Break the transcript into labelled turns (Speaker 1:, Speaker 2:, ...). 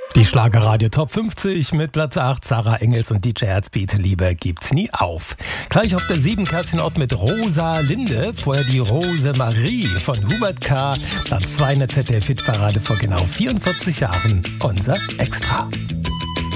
Speaker 1: Die Schlagerradio Top 50 mit Platz 8, Sarah Engels und DJ Herzbeat, Liebe gibt's nie auf. Gleich auf der 7 Kerstin Ott mit Rosa Linde, vorher die Rose Marie von Hubert K., dann 2 in der ZDF-Hitparade vor genau 44 Jahren, unser Extra.